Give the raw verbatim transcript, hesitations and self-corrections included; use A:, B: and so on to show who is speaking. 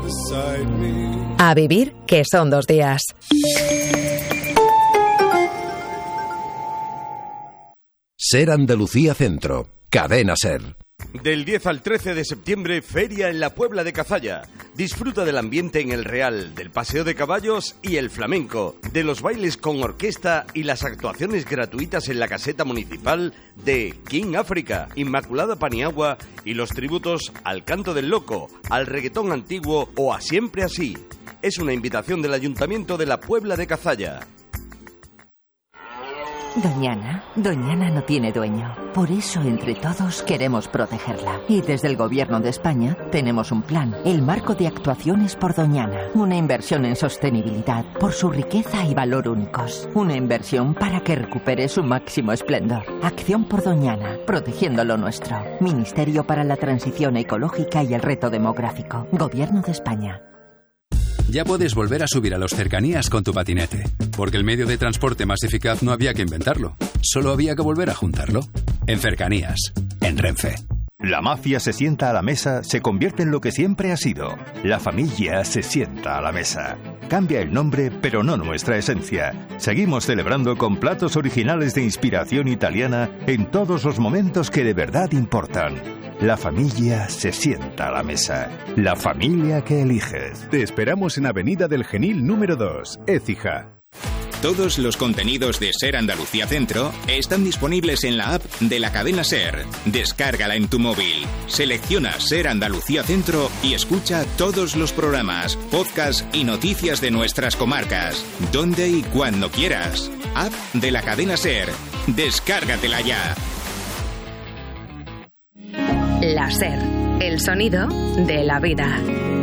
A: A vivir, que son dos días.
B: Ser Andalucía Centro, Cadena Ser.
C: Del diez al trece de septiembre, feria en la Puebla de Cazalla. Disfruta del ambiente en el Real, del paseo de caballos y el flamenco, de los bailes con orquesta y las actuaciones gratuitas en la caseta municipal de King África, Inmaculada Paniagua y los tributos al canto del loco, al reggaetón antiguo o a Siempre Así. Es una invitación del Ayuntamiento de la Puebla de Cazalla.
D: Doñana, Doñana no tiene dueño. Por eso, entre todos, queremos protegerla. Y desde el Gobierno de España tenemos un plan, el Marco de Actuaciones por Doñana. Una inversión en sostenibilidad, por su riqueza y valor únicos. Una inversión para que recupere su máximo esplendor. Acción por Doñana, protegiendo lo nuestro. Ministerio para la Transición Ecológica y el Reto Demográfico. Gobierno de España.
E: Ya puedes volver a subir a los cercanías con tu patinete, porque el medio de transporte más eficaz no había que inventarlo, solo había que volver a juntarlo. En Cercanías, en Renfe.
F: La mafia se sienta a la mesa, se convierte en lo que siempre ha sido. La familia se sienta a la mesa. Cambia el nombre, pero no nuestra esencia. Seguimos celebrando con platos originales de inspiración italiana en todos los momentos que de verdad importan. La familia se sienta a la mesa. La familia que eliges.
G: Te esperamos en Avenida del Genil número dos, Écija.
H: Todos los contenidos de Ser Andalucía Centro están disponibles en la app de la cadena Ser. Descárgala en tu móvil. Selecciona Ser Andalucía Centro y escucha todos los programas, podcasts y noticias de nuestras comarcas, donde y cuando quieras. App de la cadena Ser. Descárgatela ya.
A: La Ser, el sonido de la vida.